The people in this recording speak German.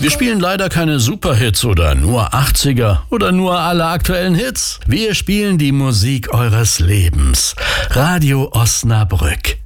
Wir spielen leider keine Superhits oder nur 80er oder nur alle aktuellen Hits. Wir spielen die Musik eures Lebens. Radio Osnabrück.